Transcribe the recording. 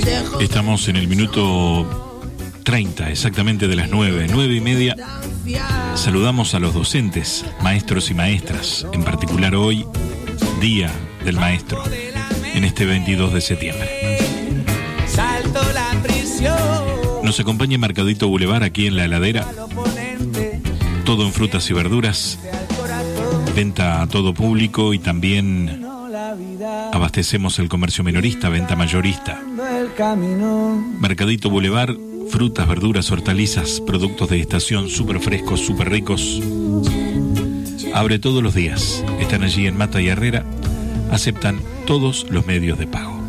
Estamos en el minuto 30, exactamente de las 9:30. Saludamos a los docentes, maestros y maestras, en particular hoy, Día del Maestro, en este 22 de septiembre. Nos acompaña Mercadito Boulevard aquí en la heladera. Todo en frutas y verduras, venta a todo público y también abastecemos el comercio minorista, venta mayorista. Mercadito Boulevard, frutas, verduras, hortalizas, productos de estación, súper frescos, súper ricos. Abre todos los días. Están allí en Mata y Herrera. Aceptan todos los medios de pago.